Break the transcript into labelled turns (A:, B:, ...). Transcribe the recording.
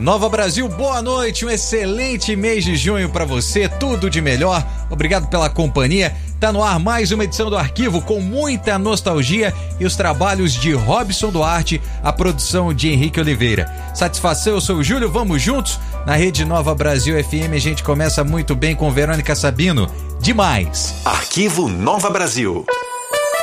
A: Nova Brasil, boa noite, um excelente mês de junho pra você, tudo de melhor, obrigado pela companhia. Tá no ar mais uma edição do Arquivo com muita nostalgia e os trabalhos de Robson Duarte, a produção de Henrique Oliveira. Satisfação, eu sou o Júlio, vamos juntos? Na Rede Nova Brasil FM a gente começa muito bem com Verônica Sabino, demais.
B: Arquivo Nova Brasil.